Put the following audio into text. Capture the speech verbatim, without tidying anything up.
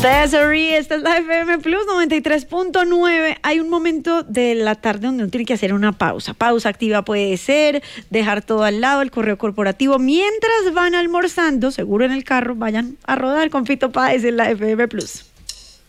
Desiree, esta es la F M Plus noventa y tres punto nueve. Hay un momento de la tarde donde uno tiene que hacer una pausa. Pausa activa puede ser, dejar todo al lado, el correo corporativo. Mientras van almorzando, seguro en el carro, vayan a rodar con Fito Páez en la F M Plus.